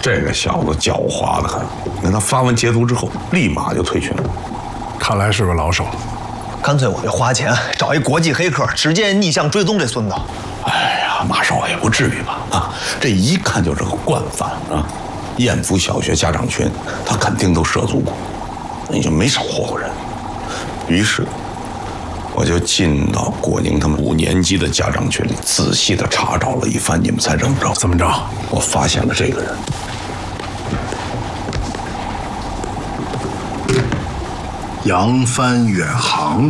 这个小子狡猾的很，那他发完截图之后，立马就退群了。 看来是个老手。 干脆我就花钱找一国际黑客，直接逆向追踪这孙子。 哎呀，马少爷不至于吧？啊，这一看就是个惯犯啊！燕府小学家长群，他肯定都涉足过，你就没少霍霍人。于是，我就进到果宁他们5年级的家长群里，仔细的查找了一番。你们猜怎么着？ 怎么着？ 我发现了这个人。 扬帆远航，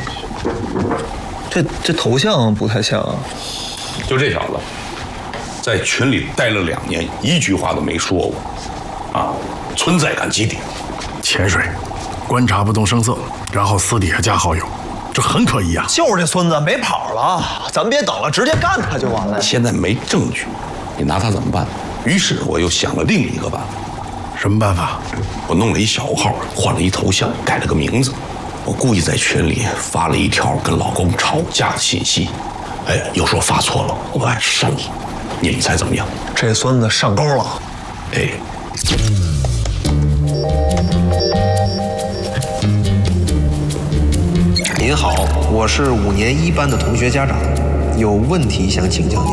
这头像不太像啊。 就这小子，在群里待了2年，一句话都没说过，啊，存在感极低。 潜水，观察不动声色，然后私底下加好友，这很可疑啊。 就是这孙子没跑了，咱们别等了，直接干他就完了。 现在没证据，你拿他怎么办？于是我又想了另一个办法。 什么办法？ 我弄了一小号，换了一头像，改了个名字。我故意在群里发了一条跟老公吵架的信息，哎，又说发错了，我把它删了。你们猜怎么样？ 这孙子上钩了。 哎， 您好，我是5年1班的同学家长，有问题想请教您。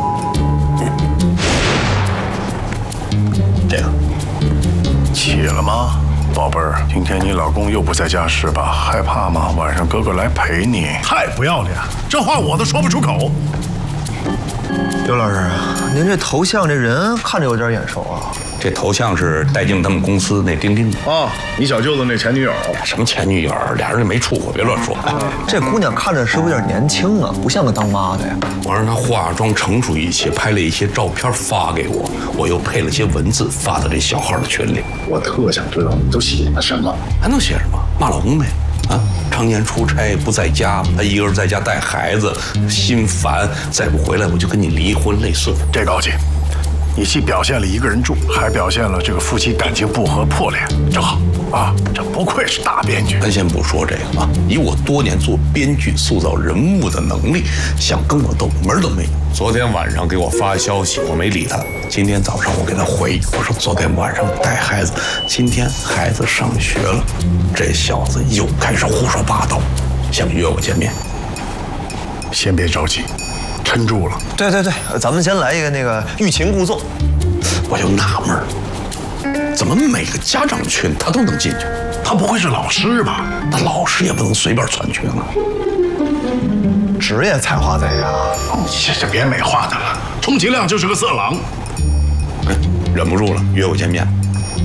这个起了吗，宝贝儿？今天你老公又不在家是吧？害怕吗？晚上哥哥来陪你。太不要脸，这话我都说不出口。 刘老师，您这头像这人看着有点眼熟啊。 这头像是戴静他们公司那丁丁啊，你小舅子那前女友。 什么前女友？俩人就没处过，别乱说。 这姑娘看着是不是有点年轻啊？不像个当妈的呀。 我让她化妆成熟一些，拍了一些照片发给我，我又配了些文字发到这小号的群里。 我特想知道你都写了什么。 还能写什么？骂老公呗。啊，常年出差不在家，他一个人在家带孩子，心烦，再不回来我就跟你离婚，类似的。 这高级。你既表现了一个人住，还表现了这个夫妻感情不和破裂，正好啊！这不愧是大编剧。 咱先不说这个啊，以我多年做编剧塑造人物的能力，想跟我斗门都没有。昨天晚上给我发消息，我没理他。今天早上我给他回，我说昨天晚上带孩子，今天孩子上学了。这小子又开始胡说八道，想约我见面。 先别着急。撑住了。 对，咱们先来一个那个欲擒故纵。 我就纳闷儿，怎么每个家长群他都能进去？ 他不会是老师吧？ 那老师也不能随便窜群啊。 职业采花贼呀！ 这别美化他了，充其量就是个色狼。 哎，忍不住了，约我见面。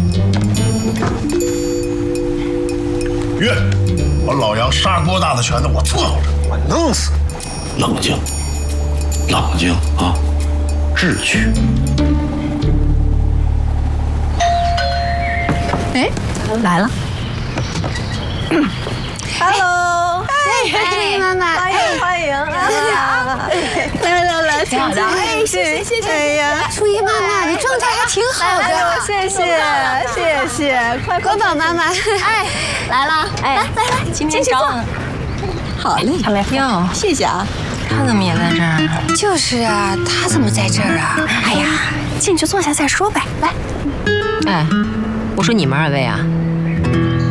约，我老杨砂锅大的拳头我伺候着， 我弄死你！冷静。冷静啊，智取。 哎，来了。 Hello， 哎，妈妈， 欢迎啊！来，请进。哎，谢谢。哎呀， 初一妈妈，你状态还挺好的。 谢谢，快国宝妈妈，哎，来了， 哎，来， 进去坐。 好嘞，还没哟，谢谢啊。 他怎么也在这儿？就是啊，他怎么在这儿啊？哎呀，进去坐下再说呗。来， 哎，我说你们2位啊，